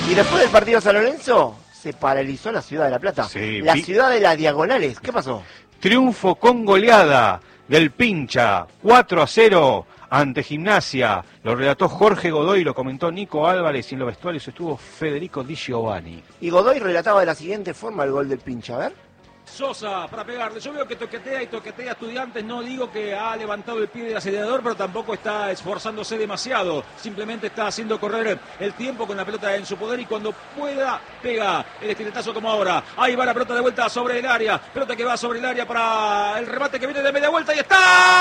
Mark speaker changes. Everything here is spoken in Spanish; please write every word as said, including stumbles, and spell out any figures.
Speaker 1: Y después del partido de San Lorenzo, se paralizó la ciudad de La Plata.
Speaker 2: Sí,
Speaker 1: la
Speaker 2: vi...
Speaker 1: ciudad de las diagonales. ¿Qué pasó?
Speaker 2: Triunfo con goleada del Pincha, cuatro a cero ante Gimnasia. Lo relató Jorge Godoy, lo comentó Nico Álvarez y en los vestuarios estuvo Federico Di Giovanni.
Speaker 1: Y Godoy relataba de la siguiente forma el gol del Pincha, a ver.
Speaker 3: Sosa para pegarle, yo veo que toquetea y toquetea a Estudiantes, no digo que ha levantado el pie del acelerador, pero tampoco está esforzándose demasiado, simplemente está haciendo correr el tiempo con la pelota en su poder y cuando pueda pega el estiletazo como ahora. Ahí va la pelota de vuelta sobre el área, pelota que va sobre el área para el remate que viene de media vuelta y está.